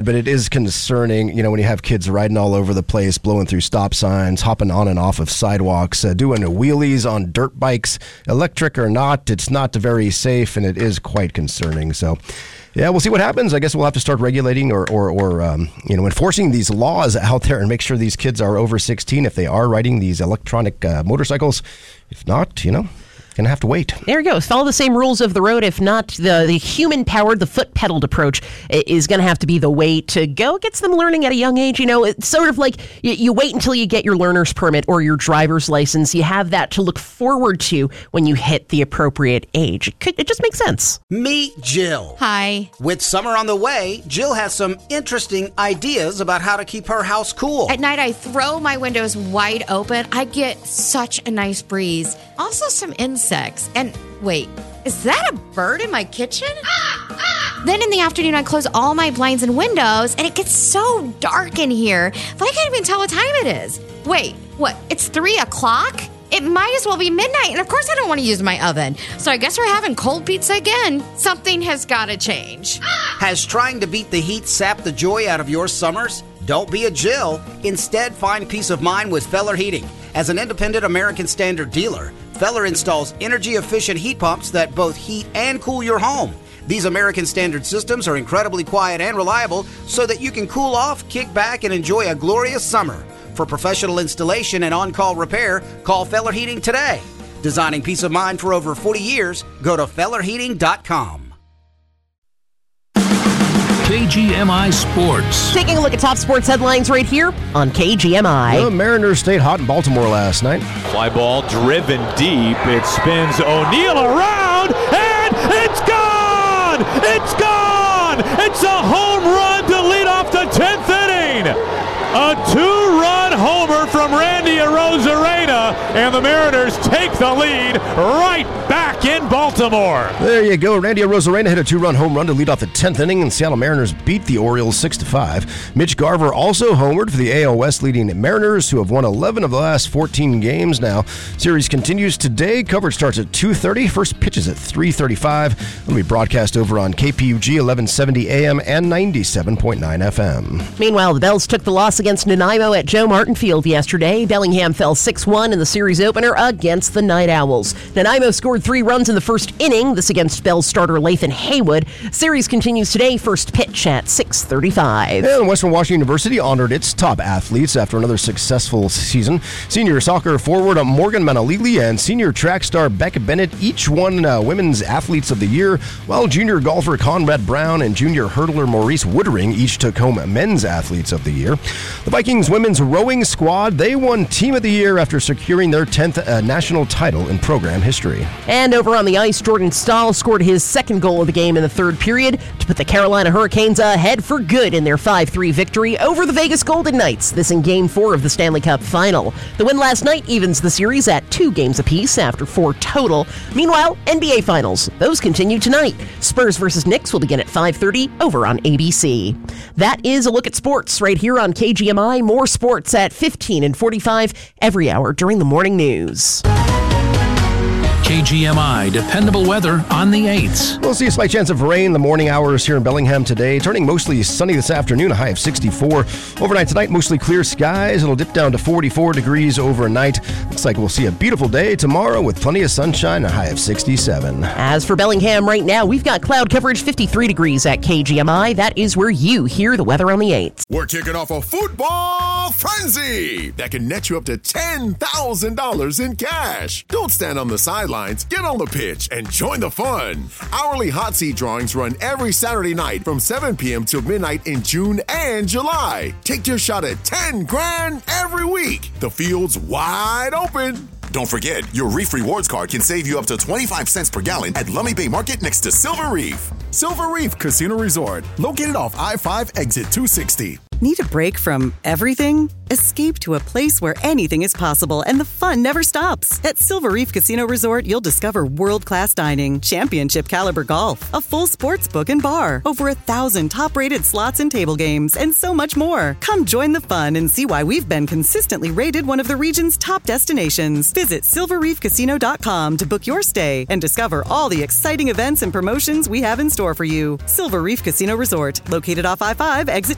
but it is concerning, when you have kids riding all over the place, blowing through stop signs, hopping on and off of sidewalks, doing wheelies on dirt bikes, electric or not. It's not very safe, and it is quite concerning. So, yeah, we'll see what happens. I guess we'll have to start regulating or enforcing these laws out there and make sure these kids are over 16 if they are riding these electronic motorcycles. If not, going to have to wait. There you go. Follow the same rules of the road. If not, the human-powered, the foot-pedaled approach is going to have to be the way to go. It gets them learning at a young age. It's sort of like you wait until you get your learner's permit or your driver's license. You have that to look forward to when you hit the appropriate age. It just makes sense. Meet Jill. Hi. With summer on the way, Jill has some interesting ideas about how to keep her house cool. At night, I throw my windows wide open. I get such a nice breeze. Also, some insects. And wait, is that a bird in my kitchen? Then in the afternoon, I close all my blinds and windows, and it gets so dark in here that I can't even tell what time it is. Wait, what? It's 3 o'clock? It might as well be midnight, and of course I don't want to use my oven. So I guess we're having cold pizza again. Something has got to change. Has trying to beat the heat sapped the joy out of your summers? Don't be a Jill. Instead, find peace of mind with Feller Heating. As an independent American Standard dealer, Feller installs energy-efficient heat pumps that both heat and cool your home. These American Standard systems are incredibly quiet and reliable so that you can cool off, kick back, and enjoy a glorious summer. For professional installation and on-call repair, call Feller Heating today. Designing peace of mind for over 40 years, go to fellerheating.com. KGMI Sports. Taking a look at top sports headlines right here on KGMI. The Mariners stayed hot in Baltimore last night. Fly ball driven deep. It spins O'Neill around, and it's gone! It's gone! It's a home run to lead off the 10th inning. A 2-run homer from Randy Arozarena, and the Mariners take the lead right back in Baltimore. There you go. Randy Arozarena hit a 2-run home run to lead off the 10th inning, and Seattle Mariners beat the Orioles 6-5. Mitch Garver also homered for the AL West, leading Mariners, who have won 11 of the last 14 games now. Series continues today. Coverage starts at 2:30. First pitch is at 3:35. It'll be broadcast over on KPUG 1170 AM and 97.9 FM. Meanwhile, the Bells took the loss against Nanaimo at Joe Martin Field yesterday. Bellingham fell 6-1 in the series opener against the Night Owls. Nanaimo scored 3 runs in the first inning, this against Bells starter Lathan Haywood. Series continues today, first pitch at 6:35. And Western Washington University honored its top athletes after another successful season. Senior soccer forward Morgan Manalili and senior track star Becca Bennett each won Women's Athletes of the Year, while junior golfer Conrad Brown and junior hurdler Maurice Woodring each took home Men's Athletes of the Year. The Vikings women's rowing squad, they won Team of the Year after securing their 10th national title in program history. And over on the ice, Jordan Stahl scored his second goal of the game in the third period to put the Carolina Hurricanes ahead for good in their 5-3 victory over the Vegas Golden Knights, this in Game 4 of the Stanley Cup Final. The win last night evens the series at 2 games apiece after 4 total. Meanwhile, NBA Finals, those continue tonight. Spurs versus Knicks will begin at 5:30 over on ABC. That is a look at sports right here on KGMI. More sports at 15 and 45 every hour during the morning news. KGMI dependable weather on the 8th. We'll see a slight chance of rain in the morning hours here in Bellingham today. Turning mostly sunny this afternoon, a high of 64. Overnight tonight, mostly clear skies. It'll dip down to 44 degrees overnight. Looks like we'll see a beautiful day tomorrow with plenty of sunshine, a high of 67. As for Bellingham right now, we've got cloud coverage 53 degrees at KGMI. That is where you hear the weather on the 8th. We're kicking off a football frenzy that can net you up to $10,000 in cash. Don't stand on the sidelines. Get on the pitch and join the fun. Hourly hot seat drawings run every Saturday night from 7 p.m. till midnight in June and July. Take your shot at 10 grand every week. The field's wide open. Don't forget, your Reef Rewards card can save you up to 25 cents per gallon at Lummi Bay Market next to Silver Reef. Silver Reef Casino Resort, located off I-5 exit 260. Need a break from everything? Escape to a place where anything is possible and the fun never stops. At Silver Reef Casino Resort, you'll discover world-class dining, championship caliber golf, a full sports book and bar, over 1,000 top-rated slots and table games, and so much more. Come join the fun and see why we've been consistently rated one of the region's top destinations. Visit silverreefcasino.com to book your stay and discover all the exciting events and promotions we have in store for you. Silver Reef Casino Resort, located off I-5 exit